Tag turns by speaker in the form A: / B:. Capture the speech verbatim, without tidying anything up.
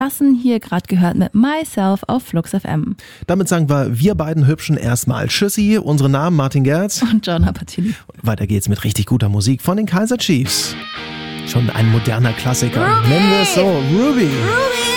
A: Lassen hier gerade gehört mit Myself auf Flux F M.
B: Damit sagen wir, wir beiden Hübschen erstmal Tschüssi. Unsere Namen Martin Gerz
A: und John Habertilli.
B: Weiter geht's mit richtig guter Musik von den Kaiser Chiefs. Schon ein moderner Klassiker.
A: Ruby!
B: Nennen wir es so. Ruby.
A: Ruby!